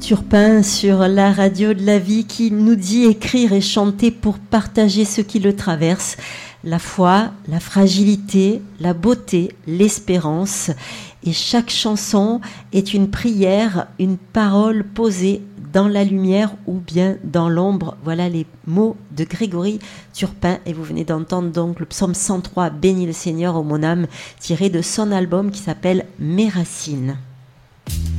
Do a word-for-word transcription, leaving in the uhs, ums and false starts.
Turpin sur la radio de la vie qui nous dit écrire et chanter pour partager ce qui le traverse, la foi, la fragilité, la beauté, l'espérance. Et chaque chanson est une prière, une parole posée dans la lumière ou bien dans l'ombre. Voilà les mots de Grégory Turpin. Et vous venez d'entendre donc le psaume cent trois, Bénis le Seigneur, ô mon âme, tiré de son album qui s'appelle Mes Racines.